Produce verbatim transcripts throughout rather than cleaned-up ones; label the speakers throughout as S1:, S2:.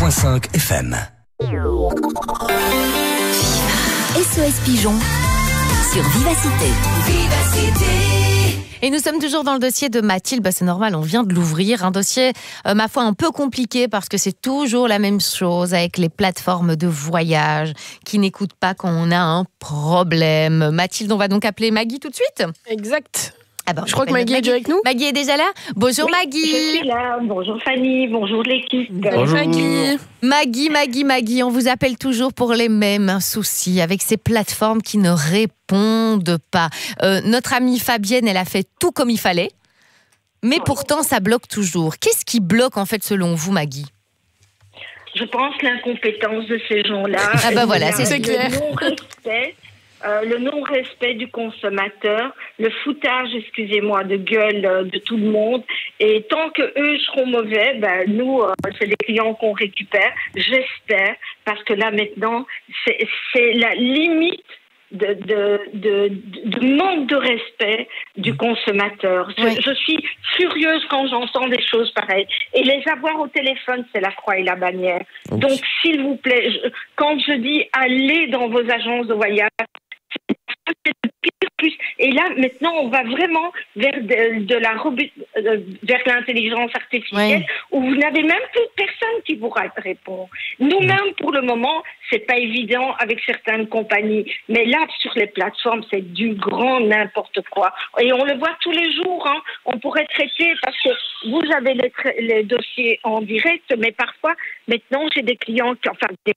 S1: point cinq F M.
S2: S O S Pigeon sur Vivacité. Vivacité.
S3: Et nous sommes toujours dans le dossier de Mathilde. Bah, c'est normal, on vient de l'ouvrir. Un dossier, euh, ma foi, un peu compliqué parce que c'est toujours la même chose avec les plateformes de voyage qui n'écoutent pas quand on a un problème. Mathilde, on va donc appeler Maggie tout de suite.
S4: Exact.
S3: Ah bon,
S4: je crois que Maggie est déjà avec nous.
S3: Maggie est déjà là. Bonjour
S5: oui,
S3: Maggie.
S5: Je suis là. Bonjour Fanny. Bonjour l'équipe.
S4: Bonjour Maggie.
S3: Maggie, Maggie, Maggie, on vous appelle toujours pour les mêmes soucis avec ces plateformes qui ne répondent pas. Euh, notre amie Fabienne, elle a fait tout comme il fallait, mais oui. Pourtant ça bloque toujours. Qu'est-ce qui bloque en fait selon vous, Maggie ?
S5: Je pense l'incompétence de ces gens-là.
S3: Ah ben voilà, c'est, c'est clair.
S5: Le non-respect. Euh, le non-respect du consommateur, le foutage, excusez-moi, de gueule euh, de tout le monde. Et tant que eux seront mauvais, ben, nous, euh, c'est des clients qu'on récupère, j'espère, parce que là, maintenant, c'est, c'est la limite de, de, de, de manque de respect du consommateur. Je, oui. je suis furieuse quand j'entends des choses pareilles. Et les avoir au téléphone, c'est la croix et la bannière. Okay. Donc, s'il vous plaît, je, quand je dis allez dans vos agences de voyage, c'est le pire plus. Et là, maintenant, on va vraiment vers de, de la robu- vers l'intelligence artificielle, oui. où vous n'avez même plus personne qui vous répond. Nous-mêmes, pour le moment, c'est pas évident avec certaines compagnies. Mais là, sur les plateformes, c'est du grand n'importe quoi. Et on le voit tous les jours. Hein. On pourrait traiter, parce que vous avez les, tra- les dossiers en direct, mais parfois, maintenant, j'ai des clients qui, enfin, des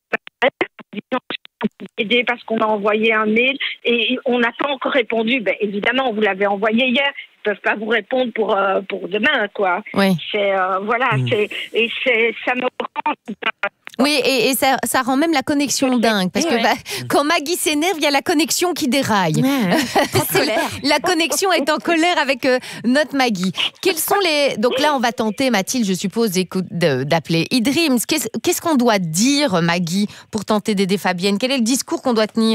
S5: aider parce qu'on a envoyé un mail et on n'a pas encore répondu. Ben, évidemment, vous l'avez envoyé hier. Ils peuvent pas vous répondre pour euh, pour demain, quoi.
S3: Oui.
S5: C'est euh, voilà. Mmh. C'est et c'est ça me rend.
S3: Oui, et, et ça, ça rend même la connexion dingue. Parce que ouais. bah, quand Maggie s'énerve, il y a la connexion qui déraille.
S2: Ouais,
S3: c'est la, la connexion est en colère avec euh, notre Maggie. Quels sont les... Donc là, on va tenter, Mathilde, je suppose, de, d'appeler eDreams. Qu'est-ce, qu'est-ce qu'on doit dire, Maggie, pour tenter d'aider Fabienne ? Quel est le discours qu'on doit tenir ?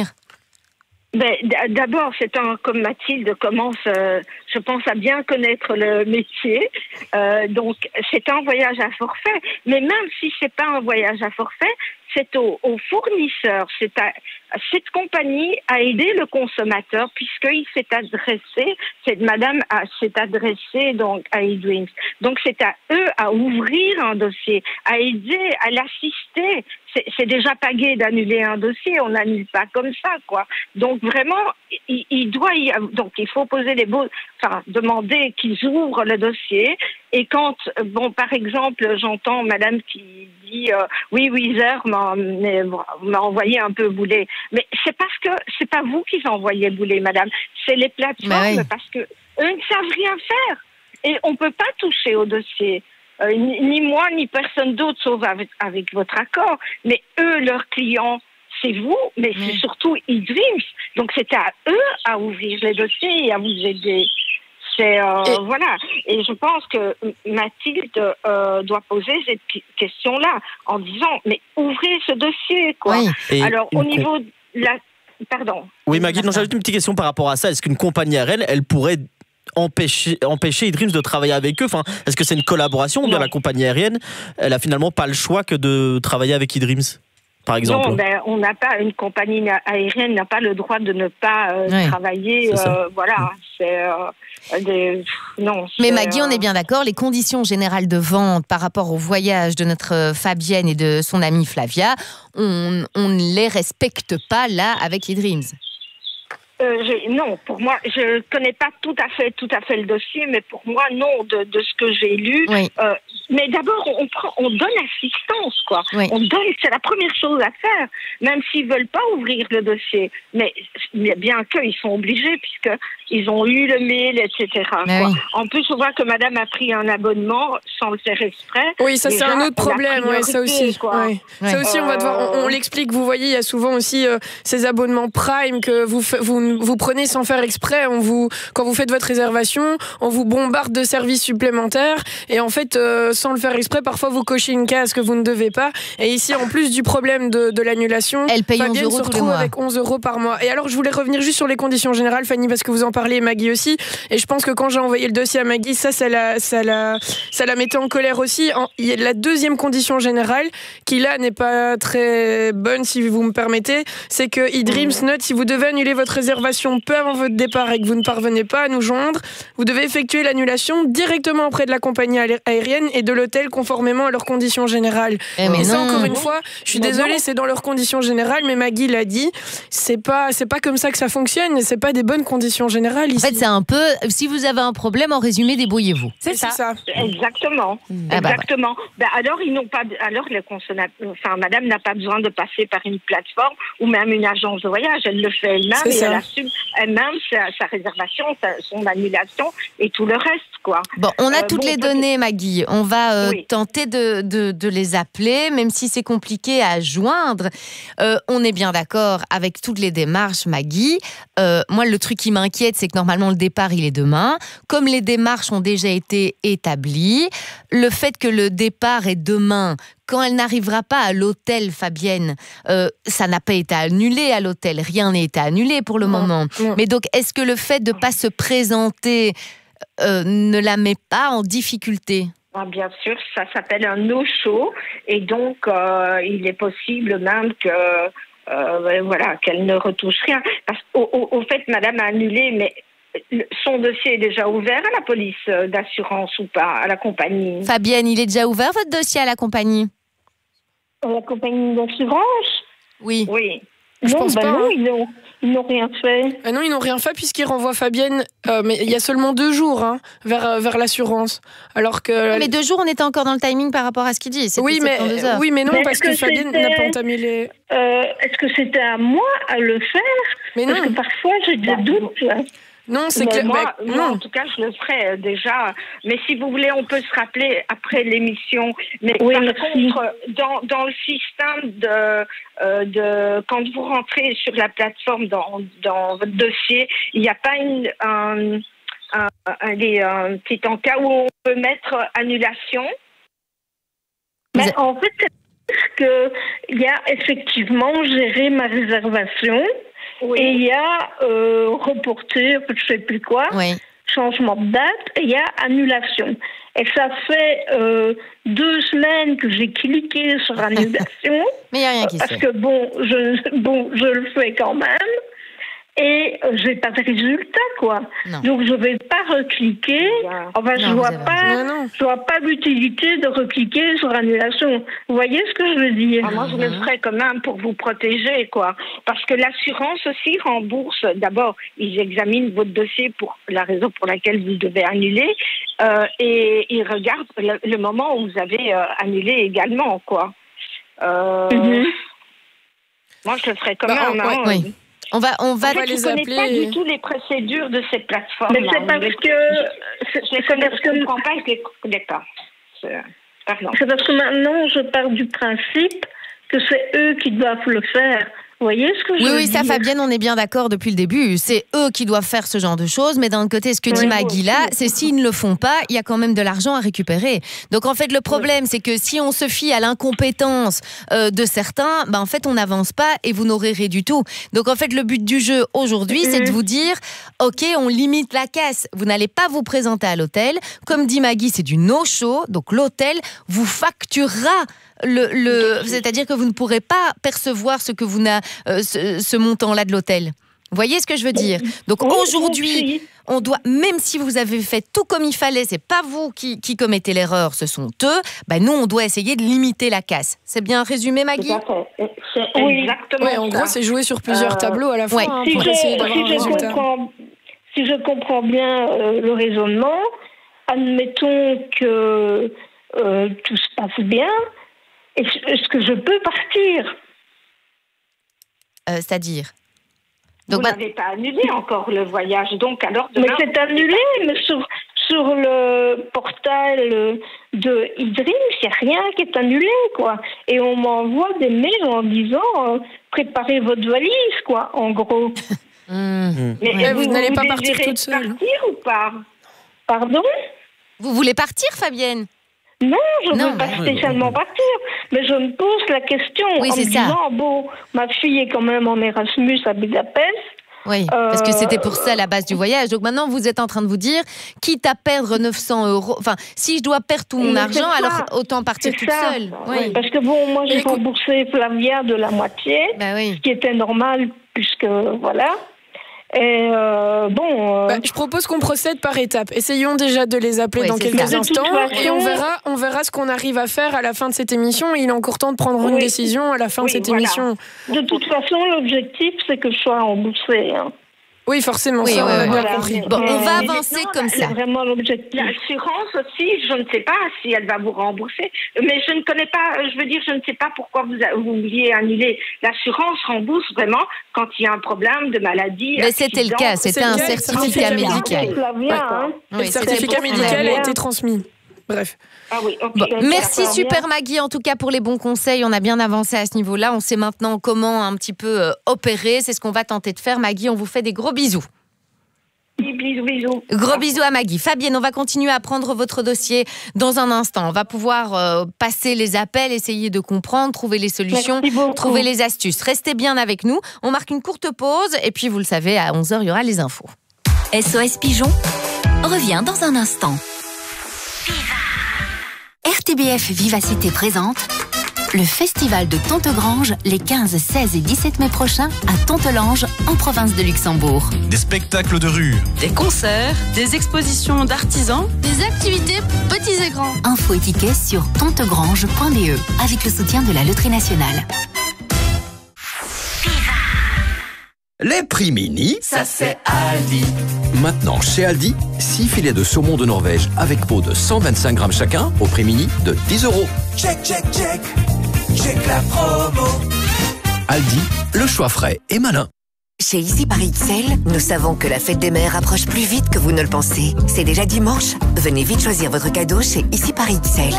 S5: Ben, d'abord, c'est un, comme Mathilde commence, euh, je pense, à bien connaître le métier. Euh, donc, c'est un voyage à forfait. Mais même si c'est pas un voyage à forfait, c'est au, au fournisseur, c'est à, à cette compagnie à aider le consommateur puisqu'il s'est adressé, cette madame a, s'est adressée donc à eDreams. Donc, c'est à eux à ouvrir un dossier, à aider, à l'assister. C'est, c'est déjà pas gai d'annuler un dossier, on n'annule pas comme ça, quoi. Donc, vraiment, il, il doit y avoir, donc il faut poser les beaux, enfin, demander qu'ils ouvrent le dossier. Et quand, bon, par exemple, j'entends madame qui dit euh, oui, Weezer m'a, m'a envoyé un peu bouler. Mais c'est parce que c'est pas vous qui envoyez bouler, madame. C'est les plateformes, oui. Parce que eux ne savent rien faire. Et on peut pas toucher au dossier. Euh, ni, ni moi, ni personne d'autre, sauf avec, avec votre accord. Mais eux, leurs clients, c'est vous, mais oui. C'est surtout eDreams. Donc, c'est à eux à ouvrir les dossiers et à vous aider. C'est, euh, et... Voilà. Et je pense que Mathilde euh, doit poser cette question-là en disant, mais ouvrez ce dossier, quoi. Oui.
S6: Et
S5: Alors, au
S6: une...
S5: niveau de la... Pardon.
S6: Oui, Maggie, non, j'avais une petite question par rapport à ça. Est-ce qu'une compagnie aérienne, elle pourrait empêcher, empêcher eDreams de travailler avec eux ? Enfin, est-ce que c'est une collaboration ou bien la compagnie aérienne, elle a finalement pas le choix que de travailler avec eDreams ? Par exemple.
S5: Non, ben, on n'a pas, une compagnie aérienne n'a pas le droit de ne pas euh, oui, travailler. Euh, voilà, c'est euh, des, non. C'est,
S3: Mais Maggie, on est bien d'accord, les conditions générales de vente par rapport au voyage de notre Fabienne et de son amie Flavia, on, on ne les respecte pas là avec eDreams.
S5: Euh, je, non, pour moi, je connais pas tout à fait, tout à fait le dossier, mais pour moi, non, de, de ce que j'ai lu. Oui. Euh, mais d'abord, on prend, on donne assistance, quoi. Oui. On donne, c'est la première chose à faire, même s'ils veulent pas ouvrir le dossier. Mais bien qu'ils sont obligés, puisque ils ont eu le mail, et cetera. Quoi. Oui. En plus, on voit que Madame a pris un abonnement sans le faire exprès.
S4: Oui, ça Déjà, c'est un autre problème, ouais, ça aussi. Quoi. Ouais. Ouais. Ça aussi, on va devoir, on, on l'explique. Vous voyez, il y a souvent aussi euh, ces abonnements Prime que vous vous vous, vous prenez sans faire exprès. On vous, quand vous faites votre réservation, on vous bombarde de services supplémentaires. Et en fait, euh, sans le faire exprès, parfois vous cochez une case que vous ne devez pas. Et ici, en plus du problème de, de l'annulation,
S3: elle paye
S4: Fabienne
S3: onze euros
S4: se retrouve avec onze euros par mois. Et alors, je voulais revenir juste sur les conditions générales, Fanny, parce que vous en parlez, Maggie aussi. Et je pense que quand j'ai envoyé le dossier à Maggie, ça, ça la, ça la, ça la mettait en colère aussi. En, il y a la deuxième condition générale, qui là n'est pas très bonne, si vous me permettez, c'est que eDreams note, si vous devez annuler votre réservation peu avant votre départ et que vous ne parvenez pas à nous joindre, vous devez effectuer l'annulation directement auprès de la compagnie aérienne et de l'hôtel conformément à leurs conditions générales.
S3: Eh mais
S4: et ça,
S3: non.
S4: encore une fois, je suis
S5: Mais
S4: désolée,
S5: non.
S4: c'est dans leurs conditions générales, mais Maggie l'a dit, c'est pas, c'est pas comme ça que ça fonctionne, c'est pas des bonnes conditions générales ici.
S3: En fait, c'est un peu, si vous avez un problème, en résumé, débrouillez-vous.
S4: c'est ça. ça.
S5: Exactement.
S3: Ah bah,
S5: Exactement. Ben, alors, ils n'ont pas, alors les consommateurs, enfin, madame n'a pas besoin de passer par une plateforme ou même une agence de voyage. Elle le fait elle-même
S4: C'est
S5: et
S4: ça.
S5: elle assume elle-même sa, sa réservation, sa, son annulation et tout le reste, quoi.
S3: Bon, on a
S5: Euh,
S3: toutes
S5: bon,
S3: les
S5: peut-être-
S3: données, Maggie. On va euh,
S5: Oui.
S3: tenter de, de, de les appeler, même si c'est compliqué à joindre. Euh, on est bien d'accord avec toutes les démarches, Maggie. Euh, moi, le truc qui m'inquiète, c'est que normalement, le départ, il est demain. Comme les démarches ont déjà été établies, le fait que le départ est demain, quand elle n'arrivera pas à l'hôtel, Fabienne, euh, ça n'a pas été annulé à l'hôtel. Rien n'a été annulé pour le
S4: Non,
S3: moment.
S4: non.
S3: Mais donc, est-ce que le fait de ne pas se présenter euh, ne la met pas en difficulté?
S5: Ah, bien sûr, ça s'appelle un no-show et donc euh, il est possible même que euh, voilà qu'elle ne retouche rien. Parce qu'au au, au fait, madame a annulé, mais son dossier est déjà ouvert à la police d'assurance ou pas, à la compagnie.
S3: Fabienne, il est déjà ouvert votre dossier à la compagnie?
S1: À la compagnie d'assurance?
S3: Oui.
S5: Oui.
S4: Je
S1: Non,
S4: pense
S1: bah
S4: pas,
S1: non,
S4: hein.
S1: ils n'ont, ils n'ont rien fait.
S4: Ah non, ils n'ont rien fait puisqu'ils renvoient Fabienne, euh, mais il y a seulement deux jours hein, vers, euh, vers l'assurance. Alors que.
S3: Mais deux jours, on était encore dans le timing par rapport à ce qu'il dit. C'était
S4: oui, mais,
S3: soixante-douze heures.
S4: oui, mais non,
S1: Mais
S4: parce
S1: est-ce
S4: que,
S1: que
S4: Fabienne
S1: c'était-
S4: n'a pas entamé les.
S1: Euh, est-ce que c'était à moi à le faire?
S4: Mais
S1: Parce
S4: non,
S1: que parfois j'ai des
S5: Bah,
S1: doutes.
S4: non, c'est
S5: Mais
S4: clair.
S5: moi,
S4: bah,
S5: moi,
S4: non.
S5: en tout cas, je le ferai euh, déjà. Mais si vous voulez, on peut se rappeler après l'émission. Mais
S1: Oui,
S5: par
S1: merci.
S5: contre, dans, dans le système de, euh, de quand vous rentrez sur la plateforme dans, dans votre dossier, il n'y a pas une, un, un, un, des- un petit encas où on peut mettre annulation.
S1: Mais
S3: Vous êtes-
S1: en fait, c'est que il y a effectivement géré ma réservation
S5: Oui.
S1: et il y a euh, reporté, je sais plus quoi,
S3: Oui.
S1: changement de date, et il y a annulation. Et ça fait euh, deux semaines que j'ai cliqué sur annulation.
S3: Mais il n'y a rien qui se
S1: Parce
S3: fait.
S1: que bon, je, bon, je le fais quand même et euh, j'ai pas de résultat, quoi.
S3: Non.
S1: Donc je vais pas recliquer. Enfin, je
S3: Non,
S1: vois
S3: vous avez
S1: pas,
S4: Non, non.
S1: je vois pas l'utilité de recliquer sur annulation. Vous voyez ce que je veux dire?
S5: Ah, moi, je le ferai quand même pour vous protéger, quoi. Parce que l'assurance aussi rembourse. D'abord, ils examinent votre dossier pour la raison pour laquelle vous devez annuler, euh, et ils regardent le, le moment où vous avez euh, annulé également, quoi. Euh,
S1: Mhm.
S5: Moi, je le ferai quand
S4: Bah,
S5: même.
S4: ouais,
S5: hein.
S3: oui. On va, on va.
S5: En fait,
S4: va
S5: je
S4: les
S5: ne connais
S4: appeler
S5: pas
S4: et-
S5: du tout les procédures de ces plateformes.
S1: Mais c'est parce que c'est
S5: Je les
S1: c'est
S5: connais,
S1: parce
S5: je ne
S1: que
S5: comprends pas, je les connais pas. C'est- Pardon.
S1: c'est parce que maintenant je pars du principe que c'est eux qui doivent le faire. Vous voyez ce que je
S3: Oui,
S1: veux
S3: oui, ça,
S1: dire?
S3: Fabienne, on est bien d'accord depuis le début. C'est eux qui doivent faire ce genre de choses. Mais d'un autre côté, ce que dit
S1: Oui.
S3: Maggie là, c'est s'ils ne le font pas, il y a quand même de l'argent à récupérer. Donc, en fait, le problème, c'est que si on se fie à l'incompétence euh, de certains, ben, en fait, on n'avance pas et vous n'aurez rien du tout. Donc, en fait, le but du jeu aujourd'hui, c'est de vous dire, OK, on limite la casse. Vous n'allez pas vous présenter à l'hôtel. Comme dit Maggie, c'est du no-show. Donc, l'hôtel vous facturera le, le, c'est-à-dire que vous ne pourrez pas percevoir ce que vous n'a, euh, ce, ce montant-là de l'hôtel. Vous voyez ce que je veux dire? Donc
S1: Oui,
S3: aujourd'hui,
S1: oui.
S3: on doit, même si vous avez fait tout comme il fallait, c'est pas vous qui, qui commettez l'erreur, ce sont eux. Ben nous, on doit essayer de limiter la casse. C'est bien résumé, Maggie?
S5: Tout à fait. C'est
S1: Oui.
S5: exactement
S4: Ouais, en
S5: ça.
S4: gros, c'est jouer sur plusieurs
S5: Euh,
S4: tableaux à la fois
S3: ouais.
S4: hein,
S1: Si
S4: pour
S1: je,
S4: essayer d'avoir
S1: si
S4: un
S1: je
S4: résultat.
S1: comprends, si je comprends bien euh, le raisonnement, admettons que euh, tout se passe bien, est-ce est-ce que je peux partir?
S3: Euh, c'est-à-dire?
S5: Vous
S3: Donc, bah,
S5: n'avez pas annulé encore le voyage, donc alors
S1: Mais
S5: demain,
S1: c'est annulé, mais sur, sur le portail de eDreams, il n'y a rien qui est annulé, quoi. Et on m'envoie des mails en disant euh, préparez votre valise, quoi, en gros.
S3: Mmh.
S5: Mais
S4: Ouais,
S5: vous,
S4: vous n'allez
S5: vous
S4: pas partir
S5: désirez
S4: toute seule.
S5: partir ou pas?
S1: Pardon?
S3: Vous voulez partir, Fabienne?
S1: Non, je ne
S3: Non,
S1: veux pas
S3: mais-
S1: spécialement partir, mais je me pose la question
S3: Oui,
S1: en
S3: c'est
S1: me
S3: ça.
S1: disant, bon, ma fille est quand même en Erasmus à Budapest.
S3: Oui,
S1: Euh,
S3: parce que c'était pour ça la base du voyage. Donc maintenant, vous êtes en train de vous dire, quitte à perdre neuf cents euros, enfin, si je dois perdre tout mon
S1: Mais
S3: argent,
S1: c'est ça.
S3: alors autant partir
S1: C'est
S3: toute
S1: ça.
S3: seule.
S1: Oui,
S3: Oui,
S1: parce que bon, moi j'ai
S4: Écoute-
S1: remboursé Flavia de la moitié,
S3: bah oui.
S1: ce qui était normal puisque voilà. Et euh, bon. euh,
S4: Bah, je propose qu'on procède par étapes. Essayons déjà de les appeler
S3: Oui,
S4: dans
S3: c'est
S4: quelques
S3: ça.
S1: De toute
S4: instants
S1: façon-
S4: et on verra, on verra ce qu'on arrive à faire à la fin de cette émission. Il est encore temps de prendre une
S1: Oui.
S4: décision à la fin
S5: Oui,
S4: de cette
S5: voilà.
S4: émission.
S1: De toute façon, l'objectif c'est que je sois remboursée. Hein.
S4: Oui, forcément,
S3: Oui,
S4: ça,
S3: oui,
S4: on a
S3: oui.
S4: bien
S1: Voilà.
S4: compris.
S3: Bon, on va
S1: Mais
S3: avancer
S5: maintenant,
S3: comme
S5: la-
S3: ça.
S1: C'est vraiment l'objectif.
S5: L'assurance aussi, je ne sais pas si elle va vous rembourser, mais je ne connais pas, je veux dire, je ne sais pas pourquoi vous, a- vous vouliez annuler. L'assurance rembourse vraiment quand il y a un problème de maladie.
S3: Mais c'était le cas,
S5: accident.
S3: c'était un
S4: le cas,
S3: certificat
S4: c'est le cas.
S3: médical.
S1: Flavia, hein.
S4: Et
S3: Oui,
S4: le
S3: c'était
S4: certificat
S3: pour
S4: médical
S3: Flavia.
S4: a été transmis. Bref.
S5: Ah oui, ok.
S3: Bon,
S5: Donc,
S3: merci
S1: Flavia.
S3: Super Maggie en tout cas pour les bons conseils. On a bien avancé à ce niveau-là. On sait maintenant comment un petit peu euh, opérer. C'est ce qu'on va tenter de faire. Maggie, on vous fait des gros bisous.
S5: Bisous, bisous.
S3: Gros bisous à Maggie. Fabienne, on va continuer à prendre votre dossier dans un instant. On va pouvoir euh, passer les appels, essayer de comprendre, trouver les solutions,
S1: Merci beaucoup.
S3: trouver les astuces. Restez bien avec nous. On marque une courte pause et puis vous le savez, à onze heures, il y aura les infos.
S2: S O S Pigeon revient dans un instant. R T B F Vivacité présente le festival de Tontegrange les quinze, seize et dix-sept mai prochains à Tontelange en province de Luxembourg.
S7: Des spectacles de rue,
S8: Des concerts, des expositions d'artisans,
S9: Des activités petits et grands.
S2: Infos et tickets sur tontegrange point b e avec le soutien de la Loterie Nationale.
S10: Les prix mini,
S11: Ça c'est Aldi.
S10: maintenant chez Aldi, six filets de saumon de Norvège avec peau de cent vingt-cinq grammes chacun au prix mini de dix euros.
S11: Check, check, check. Check la promo.
S10: Aldi, le choix frais et malin.
S12: Chez Ici par Excel, nous savons que la fête des mères approche plus vite que vous ne le pensez. C'est déjà dimanche. Venez vite choisir votre cadeau chez Ici par Excel.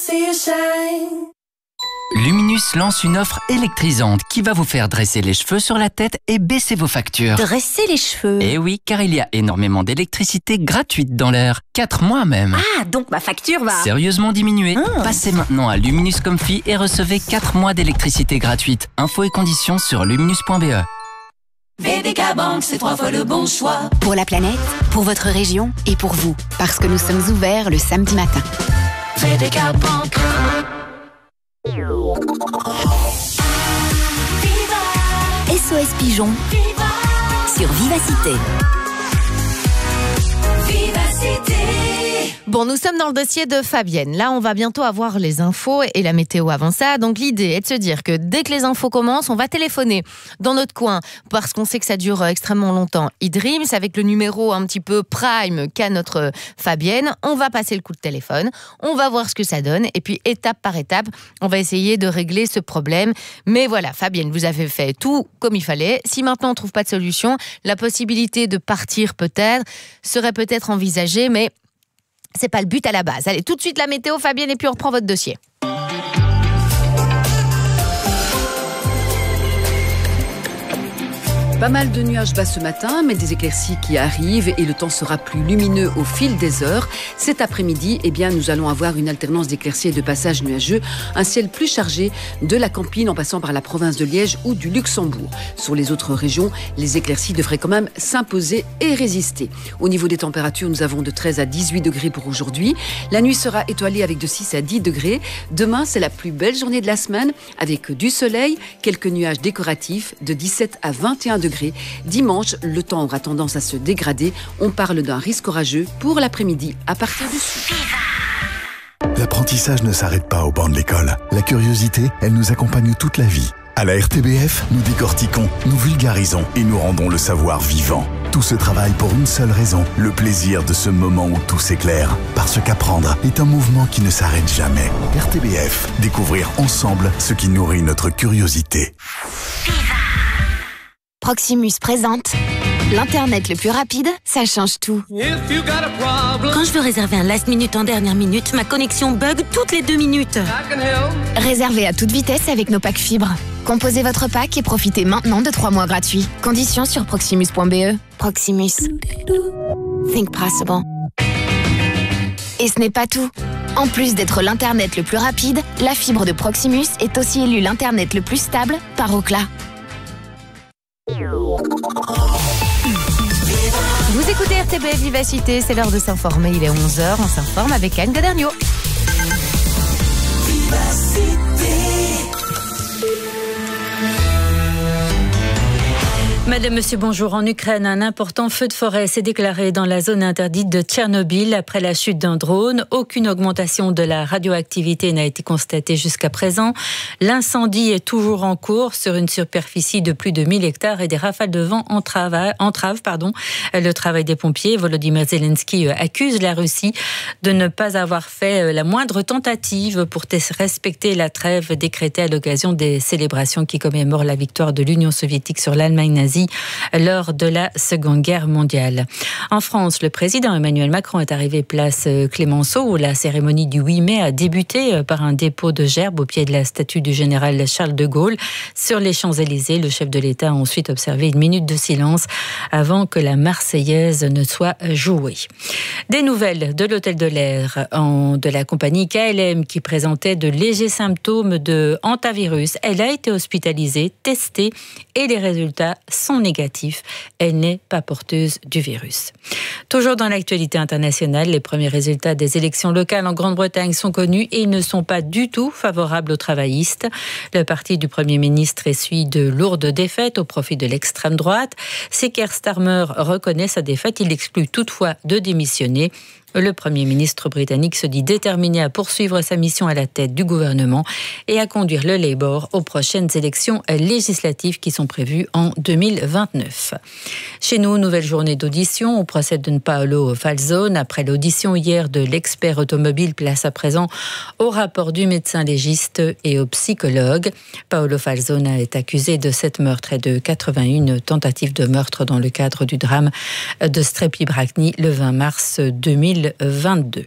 S13: Luminus lance une offre électrisante qui va vous faire dresser les cheveux sur la tête et baisser vos factures.
S2: Dresser les cheveux.
S13: Eh oui, car il y a énormément d'électricité gratuite dans l'air. quatre mois même.
S2: Ah, donc ma facture va...
S13: Sérieusement diminuée.
S2: Ah.
S13: Passez maintenant à Luminus Comfy et recevez quatre mois d'électricité gratuite. Infos et conditions sur luminus point b e.
S11: V D K Bank, c'est trois fois le bon choix.
S2: Pour la planète, pour votre région et pour vous. Parce que nous sommes ouverts le samedi matin.
S11: V D K Bank.
S2: S O S Pigeon sur Vivacité.
S11: Vivacité.
S3: Bon, nous sommes dans le dossier de Fabienne. Là, on va bientôt avoir les infos et la météo avant ça. Donc, l'idée est de se dire que dès que les infos commencent, on va téléphoner dans notre coin parce qu'on sait que ça dure extrêmement longtemps. eDreams, avec le numéro un petit peu prime qu'a notre Fabienne. On va passer le coup de téléphone. On va voir ce que ça donne. Et puis, étape par étape, on va essayer de régler ce problème. Mais voilà, Fabienne, vous avez fait tout comme il fallait. Si maintenant on ne trouve pas de solution, la possibilité de partir peut-être serait peut-être envisagée, mais c'est pas le but à la base. Allez, tout de suite la météo, Fabienne, et puis on reprend votre dossier.
S14: Pas mal de nuages bas ce matin, mais des éclaircies qui arrivent et le temps sera plus lumineux au fil des heures. Cet après-midi, eh bien, nous allons avoir une alternance d'éclaircies et de passages nuageux, un ciel plus chargé de la Campine en passant par la province de Liège ou du Luxembourg. Sur les autres régions, les éclaircies devraient quand même s'imposer et résister. Au niveau des températures, nous avons de treize à dix-huit degrés pour aujourd'hui. La nuit sera étoilée avec de six à dix degrés. Demain, c'est la plus belle journée de la semaine avec du soleil, quelques nuages décoratifs de dix-sept à vingt et un degrés. Dimanche, le temps aura tendance à se dégrader. On parle d'un risque orageux pour l'après-midi à partir du sud.
S15: L'apprentissage ne s'arrête pas au banc de l'école. La curiosité, elle nous accompagne toute la vie. À la R T B F, nous décortiquons, nous vulgarisons et nous rendons le savoir vivant. Tout ce travail pour une seule raison, le plaisir de ce moment où tout s'éclaire. Parce qu'apprendre est un mouvement qui ne s'arrête jamais. R T B F, découvrir ensemble ce qui nourrit notre curiosité.
S2: Proximus présente L'Internet le plus rapide, ça change tout.
S7: Quand je veux réserver un last minute en dernière minute, ma connexion bug toutes les deux minutes.
S2: Réservez à toute vitesse avec nos packs fibres. Composez votre pack et profitez maintenant de trois mois gratuits. Conditions sur proximus point b e. Proximus. Think possible. Et ce n'est pas tout. En plus d'être l'Internet le plus rapide, la fibre de Proximus est aussi élue l'Internet le plus stable par Ookla.
S3: Vous écoutez R T B F Vivacité, c'est l'heure de s'informer. Il est onze heures, on s'informe avec Anne Gaderniot.
S16: Madame, Monsieur, bonjour. En Ukraine, un important feu de forêt s'est déclaré dans la zone interdite de Tchernobyl après la chute d'un drone. Aucune augmentation de la radioactivité n'a été constatée jusqu'à présent. L'incendie est toujours en cours sur une superficie de plus de mille hectares et des rafales de vent entravent, entravent pardon, le travail des pompiers. Volodymyr Zelensky accuse la Russie de ne pas avoir fait la moindre tentative pour respecter la trêve décrétée à l'occasion des célébrations qui commémorent la victoire de l'Union soviétique sur l'Allemagne nazie lors de la Seconde Guerre mondiale. En France, le président Emmanuel Macron est arrivé place Clémenceau où la cérémonie du huit mai a débuté par un dépôt de gerbes au pied de la statue du général Charles de Gaulle. Sur les Champs-Élysées, le chef de l'État a ensuite observé une minute de silence avant que la Marseillaise ne soit jouée. Des nouvelles de l'Hôtel de l'Air de la compagnie K L M qui présentait de légers symptômes de hantavirus. Elle a été hospitalisée, testée et les résultats sont négatifs. Elle n'est pas porteuse du virus. Toujours dans l'actualité internationale, les premiers résultats des élections locales en Grande-Bretagne sont connus et ils ne sont pas du tout favorables aux travaillistes. Le parti du Premier ministre essuie de lourdes défaites au profit de l'extrême droite. Si Keir Starmer reconnaît sa défaite, il exclut toutefois de démissionner. Le Premier ministre britannique se dit déterminé à poursuivre sa mission à la tête du gouvernement et à conduire le Labour aux prochaines élections législatives qui sont prévues en deux mille vingt-neuf. Chez nous, nouvelle journée d'audition au procès de Paolo Falzone. Après l'audition hier de l'expert automobile, place à présent au rapport du médecin légiste et au psychologue. Paolo Falzone est accusé de sept meurtres et de quatre-vingt-une tentatives de meurtre dans le cadre du drame de Strepy-Bracni le vingt mars deux mille vingt-deux.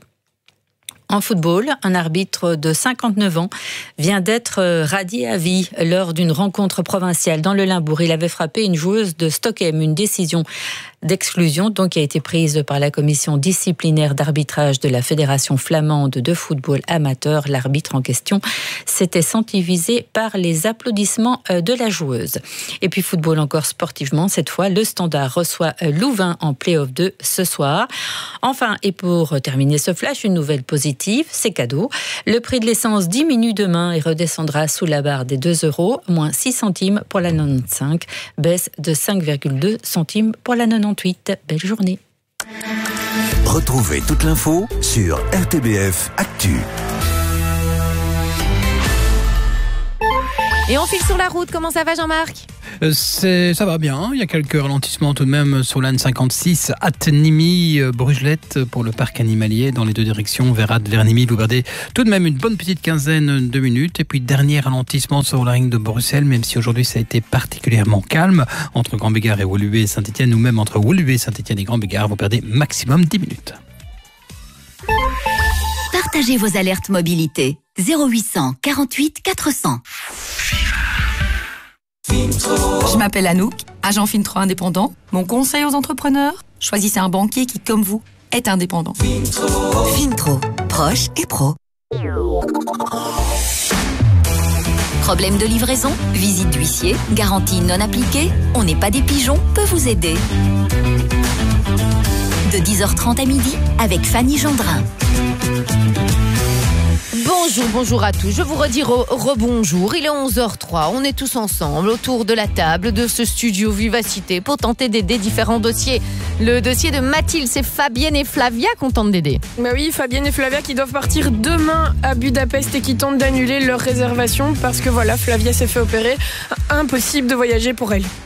S16: En football, un arbitre de cinquante-neuf ans vient d'être radié à vie lors d'une rencontre provinciale dans le Limbourg. Il avait frappé une joueuse de Stockholm, une décision d'exclusion donc qui a été prise par la commission disciplinaire d'arbitrage de la Fédération flamande de football amateur. L'arbitre en question s'était senti visé par les applaudissements de la joueuse. Et puis football encore sportivement, cette fois le Standard reçoit Louvain en play-off deux ce soir. Enfin, et pour terminer ce flash, une nouvelle positive, c'est cadeau. Le prix de l'essence diminue demain et redescendra sous la barre des deux euros, moins six centimes pour la quatre-vingt-quinze, baisse de cinq virgule deux centimes pour la quatre-vingt-dix-huit. Belle journée.
S17: Retrouvez toute l'info sur R T B F Actu.
S3: Et on file sur la route, comment ça va Jean-Marc ?
S18: C'est, ça va bien, il y a quelques ralentissements tout de même sur l'A N cinquante-six, Ath-Nimy, Brugelette pour le parc animalier dans les deux directions, vers Ath, vers Nimy, vous perdez tout de même une bonne petite quinzaine de minutes. Et puis dernier ralentissement sur la ligne de Bruxelles, même si aujourd'hui ça a été particulièrement calme, entre Grand-Bégard et Woluwe et Saint-Étienne, ou même entre Woluwe, Saint-Étienne et Grand-Bégard, vous perdez maximum dix minutes.
S2: Partagez vos alertes mobilité. zéro huit cent quarante-huit quatre cents.
S19: Je m'appelle Anouk, agent Fintro indépendant. Mon conseil aux entrepreneurs, choisissez un banquier qui, comme vous, est indépendant.
S12: Fintro, Fintro, proche et pro.
S2: Problème de livraison, visite d'huissier, garantie non appliquée, on n'est pas des pigeons, peut vous aider. De dix heures trente à midi, avec Fanny Gendrin.
S3: Bonjour, bonjour à tous. Je vous redis re- rebonjour. Il est onze heures trois. On est tous ensemble autour de la table de ce studio Vivacité pour tenter d'aider différents dossiers. Le dossier de Mathilde, c'est Fabienne et Flavia qu'on tente d'aider.
S4: Bah oui, Fabienne et Flavia qui doivent partir demain à Budapest et qui tentent d'annuler leur réservation parce que voilà, Flavia s'est fait opérer. Impossible de voyager pour elle.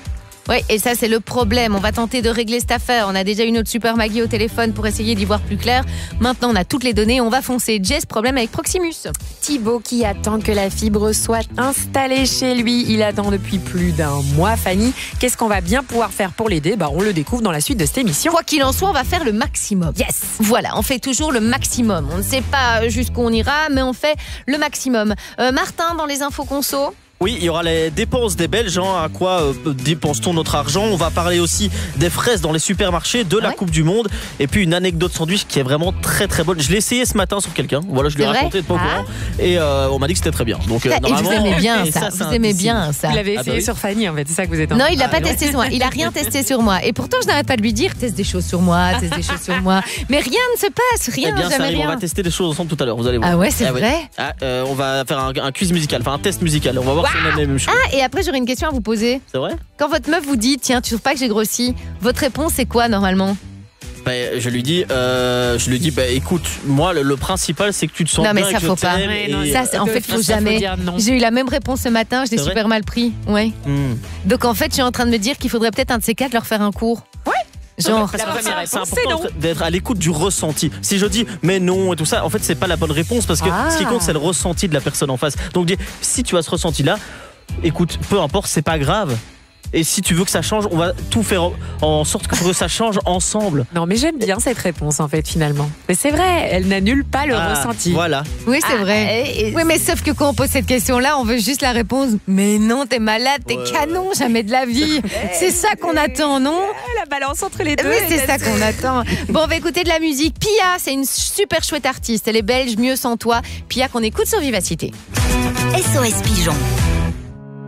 S3: Oui, et ça c'est le problème. On va tenter de régler cette affaire. On a déjà eu notre super Maggie au téléphone pour essayer d'y voir plus clair. Maintenant on a toutes les données, on va foncer. Jess, problème avec Proximus.
S20: Thibaut qui attend que la fibre soit installée chez lui. Il attend depuis plus d'un mois. Fanny, qu'est-ce qu'on va bien pouvoir faire pour l'aider? Bah, on le découvre dans la suite de cette émission.
S3: Quoi qu'il en soit, on va faire le maximum.
S20: Yes.
S3: Voilà, on fait toujours le maximum. On ne sait pas jusqu'où on ira, mais on fait le maximum. Euh, Martin, dans les infos conso.
S6: Oui, il y aura les dépenses des Belges, hein, à quoi euh, dépense-t-on notre argent. On va parler aussi des fraises dans les supermarchés, de la
S3: ouais.
S6: Coupe du Monde, et puis une anecdote sandwich qui est vraiment très très bonne. Je l'ai essayé ce matin sur quelqu'un, voilà, je lui ai raconté de pas au courant, et euh, on m'a dit que c'était très bien. Donc, euh,
S3: et vous aimez bien ça,
S6: ça
S3: vous aimez bien ça.
S20: Vous l'avez essayé ah bah oui. sur Fanny, en fait, c'est ça que vous êtes en
S3: Non, il l'a
S20: ah,
S3: pas
S20: ouais.
S3: testé sur moi, il a rien testé sur moi. Et pourtant, je n'arrête pas de lui dire, teste des choses sur moi, teste des choses sur moi. Mais rien ne se passe, rien,
S6: eh bien,
S3: jamais
S6: ça arrive,
S3: rien.
S6: On va tester des choses ensemble tout à l'heure, vous allez voir.
S3: Ah ouais, c'est
S6: ah,
S3: vrai
S6: ouais. ah, euh, On va faire un, un quiz musical, enfin un test musical, on va voir wow. si on a les mêmes choses.
S3: Ah, et après, j'aurais une question à vous poser.
S6: C'est vrai?
S3: Quand votre meuf vous dit, tiens, tu trouves pas que j'ai grossi, votre réponse c'est quoi normalement?
S6: Ben, je lui dis, euh, je lui dis, ben écoute, moi le, le principal c'est que tu te sens
S3: non,
S6: bien.
S3: Non mais ça faut pas.
S6: Et...
S3: Non, ça, c'est, en fait, faut jamais. Faut J'ai eu la même réponse ce matin, je l'ai super vrai? mal pris. Ouais. Mm. Donc en fait, je suis en train de me dire qu'il faudrait peut-être un de ces quatre leur faire un cours. Ouais. Genre,
S6: c'est, c'est important d'être à l'écoute du ressenti. Si je dis mais non et tout ça, en fait, c'est pas la bonne réponse parce que ah. ce qui compte c'est le ressenti de la personne en face. Donc si tu as ce ressenti là, écoute, peu importe, c'est pas grave. Et si tu veux que ça change, on va tout faire en sorte que ça change ensemble.
S20: Non, mais j'aime bien cette réponse en fait finalement. Mais c'est vrai, elle n'annule pas le ah, ressenti.
S6: Voilà.
S3: Oui, c'est ah, vrai. Et, et... Oui, mais sauf que quand on pose cette question-là, on veut juste la réponse. Mais non, t'es malade, t'es ouais. canon, jamais de la vie. C'est ça qu'on attend, non?
S20: La balance entre les deux.
S3: Oui, c'est ça qu'on attend. Bon, on va écouter de la musique. Pia, c'est une super chouette artiste. Elle est belge, mieux sans toi. Pia qu'on écoute sur Vivacité.
S21: S O S Pigeon.